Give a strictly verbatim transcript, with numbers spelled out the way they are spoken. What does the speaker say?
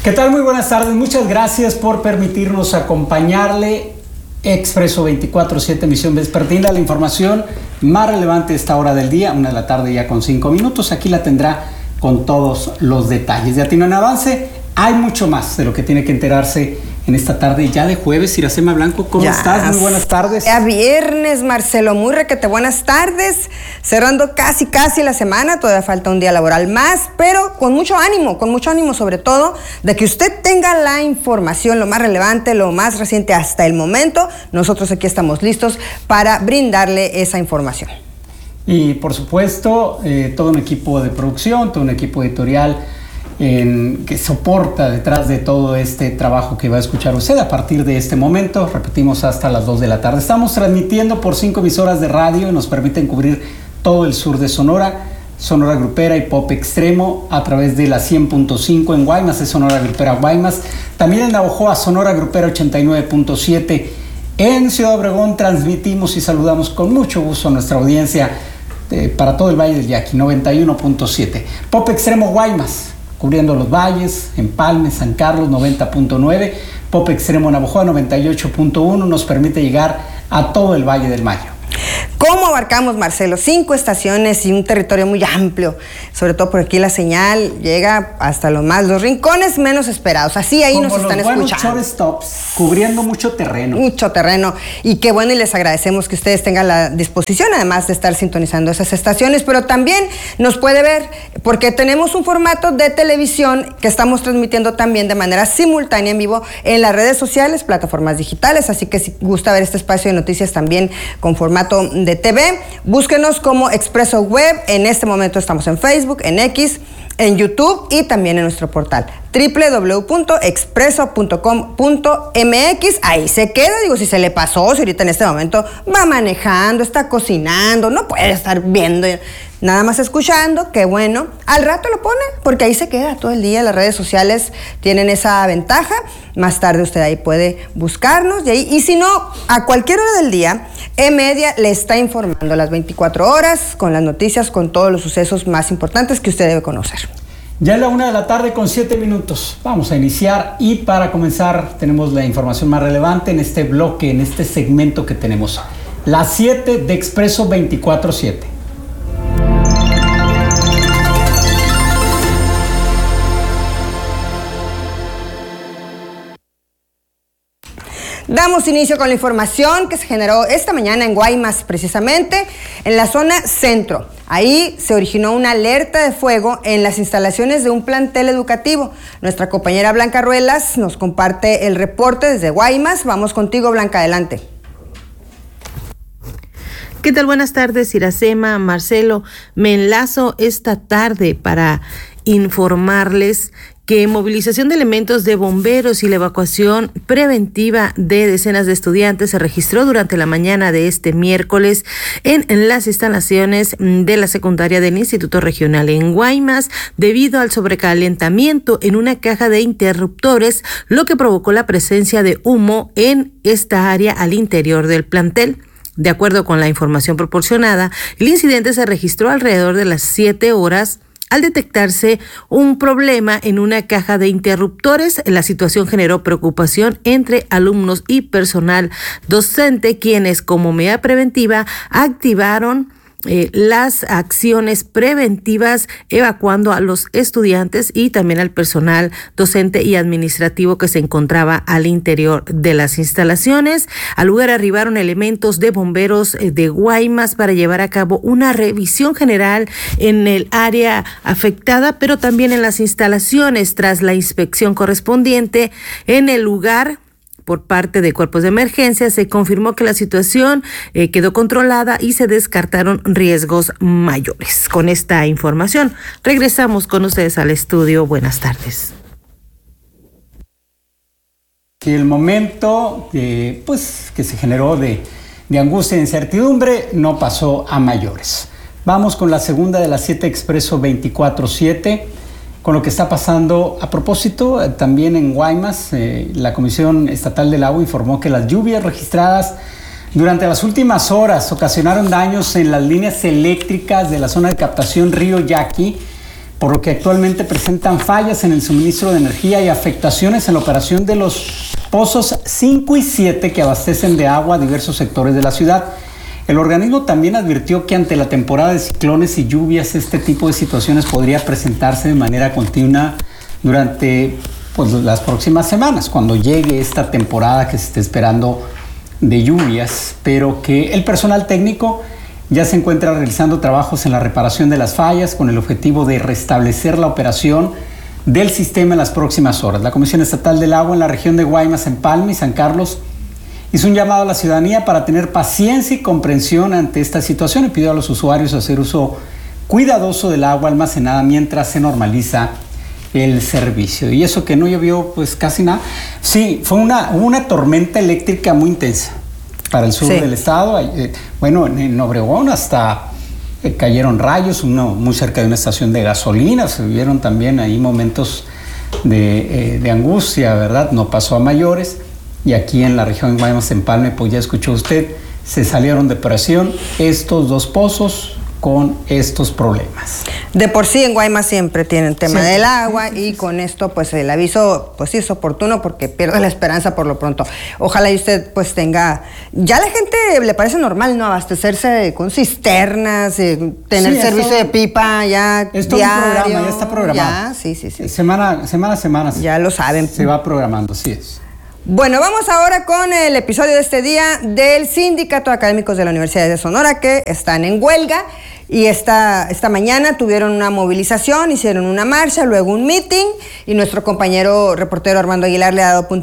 ¿Qué tal? Muy buenas tardes. Muchas gracias por permitirnos acompañarle. Expreso veinticuatro siete, emisión vespertina, la información más relevante a esta hora del día, una de la tarde ya con cinco minutos. Aquí la tendrá con todos los detalles. De Atino en Avance, hay mucho más de lo que tiene que enterarse en esta tarde ya de jueves. Iracema Blanco, ¿cómo ya estás? Muy buenas tardes. Ya viernes, Marcelo, muy requete buenas tardes. Cerrando casi, casi la semana, todavía falta un día laboral más, pero con mucho ánimo, con mucho ánimo sobre todo, de que usted tenga la información, lo más relevante, lo más reciente hasta el momento. Nosotros aquí estamos listos para brindarle esa información. Y por supuesto, eh, todo un equipo de producción, todo un equipo editorial En, que soporta detrás de todo este trabajo que va a escuchar usted a partir de este momento. Repetimos, hasta las dos de la tarde. Estamos transmitiendo por cinco emisoras de radio y nos permiten cubrir todo el sur de Sonora, Sonora Grupera y Pop Extremo a través de la cien punto cinco en Guaymas, es Sonora Grupera Guaymas. También en Navojoa, Sonora Grupera ochenta y nueve punto siete. En Ciudad Obregón transmitimos y saludamos con mucho gusto a nuestra audiencia eh, para todo el Valle del Yaqui, noventa y uno punto siete. Pop Extremo Guaymas, cubriendo los valles, Empalme, San Carlos, noventa punto nueve, Pop Extremo Navojoa, noventa y ocho punto uno, nos permite llegar a todo el Valle del Mayo. ¿Cómo abarcamos, Marcelo? Cinco estaciones y un territorio muy amplio. Sobre todo por aquí la señal llega hasta lo más, los rincones menos esperados. Así ahí Como nos están los buenos escuchando. shortstops, cubriendo mucho terreno. Mucho terreno. Y qué bueno, y les agradecemos que ustedes tengan la disposición, además de estar sintonizando esas estaciones, pero también nos puede ver, porque tenemos un formato de televisión que estamos transmitiendo también de manera simultánea en vivo en las redes sociales, plataformas digitales, así que si gusta ver este espacio de noticias también con formato de T V, búsquenos como Expreso Web. En este momento estamos en Facebook, en X, en YouTube y también en nuestro portal doble u doble u doble u punto expreso punto com punto m x. Ahí se queda, digo, si se le pasó, si ahorita en este momento va manejando, está cocinando, no puede estar viendo, nada más escuchando, qué bueno. Al rato lo pone, porque ahí se queda todo el día. Las redes sociales tienen esa ventaja. Más tarde usted ahí puede buscarnos y ahí, y si no, a cualquier hora del día, E-Media le está informando las veinticuatro horas con las noticias, con todos los sucesos más importantes que usted debe conocer. Ya es la una de la tarde con siete minutos. Vamos a iniciar y para comenzar tenemos la información más relevante en este bloque, en este segmento que tenemos. Las siete de Expreso veinticuatro siete. Damos inicio con la información que se generó esta mañana en Guaymas, precisamente en la zona centro. Ahí se originó una alerta de fuego en las instalaciones de un plantel educativo. Nuestra compañera Blanca Ruelas nos comparte el reporte desde Guaymas. Vamos contigo, Blanca, adelante. ¿Qué tal? Buenas tardes, Iracema, Marcelo. Me enlazo esta tarde para informarles que movilización de elementos de bomberos y la evacuación preventiva de decenas de estudiantes se registró durante la mañana de este miércoles en, en las instalaciones de la secundaria del Instituto Regional en Guaymas, debido al sobrecalentamiento en una caja de interruptores, lo que provocó la presencia de humo en esta área al interior del plantel. De acuerdo con la información proporcionada, el incidente se registró alrededor de las siete horas al detectarse un problema en una caja de interruptores. La situación generó preocupación entre alumnos y personal docente, quienes como medida preventiva activaron Eh, las acciones preventivas, evacuando a los estudiantes y también al personal docente y administrativo que se encontraba al interior de las instalaciones. Al lugar arribaron elementos de bomberos de Guaymas para llevar a cabo una revisión general en el área afectada, pero también en las instalaciones. Tras la inspección correspondiente en el lugar por parte de cuerpos de emergencia, se confirmó que la situación eh, quedó controlada y se descartaron riesgos mayores. Con esta información, regresamos con ustedes al estudio. Buenas tardes. Que el momento de, pues, que se generó de, de angustia e incertidumbre no pasó a mayores. Vamos con la segunda de las siete Expreso veinticuatro siete. Con lo que está pasando a propósito, eh, también en Guaymas, eh, la Comisión Estatal del Agua informó que las lluvias registradas durante las últimas horas ocasionaron daños en las líneas eléctricas de la zona de captación Río Yaqui, por lo que actualmente presentan fallas en el suministro de energía y afectaciones en la operación de los pozos cinco y siete que abastecen de agua a diversos sectores de la ciudad. El organismo también advirtió que ante la temporada de ciclones y lluvias, este tipo de situaciones podría presentarse de manera continua durante pues, las próximas semanas, cuando llegue esta temporada que se está esperando de lluvias, pero que el personal técnico ya se encuentra realizando trabajos en la reparación de las fallas con el objetivo de restablecer la operación del sistema en las próximas horas. La Comisión Estatal del Agua en la región de Guaymas, Empalme y San Carlos hizo un llamado a la ciudadanía para tener paciencia y comprensión ante esta situación y pidió a los usuarios hacer uso cuidadoso del agua almacenada mientras se normaliza el servicio. Y eso que no llovió pues casi nada. Sí, fue una, una tormenta eléctrica muy intensa para el sur sí. del estado. Eh, bueno, en, en Obregón hasta eh, cayeron rayos, uno muy cerca de una estación de gasolina. Se vivieron también ahí momentos de, eh, de angustia, ¿verdad? No pasó a mayores. Y aquí en la región de Guaymas, Empalme, pues ya escuchó usted, se salieron de operación estos dos pozos con estos problemas. De por sí en Guaymas siempre tienen tema sí. del agua y con esto pues el aviso pues sí es oportuno porque pierde la esperanza por lo pronto. Ojalá y usted pues tenga, ya a la gente le parece normal, ¿no? Abastecerse con cisternas, eh, tener sí, servicio esto, de pipa ya es diario. Un programa, ya está programado. Ya, sí, sí, sí. Semana, semana a semana. Ya lo saben. Se va programando, sí es. Bueno, vamos ahora con el episodio de este día del Sindicato de Académicos de la Universidad de Sonora, que están en huelga y esta, esta mañana tuvieron una movilización, hicieron una marcha, luego un meeting y nuestro compañero reportero Armando Aguilar le ha dado punto